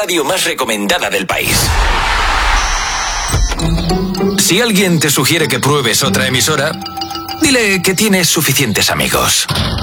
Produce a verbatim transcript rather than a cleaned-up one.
radio más recomendada del país. Si alguien te sugiere que pruebes otra emisora, dile que tienes suficientes amigos.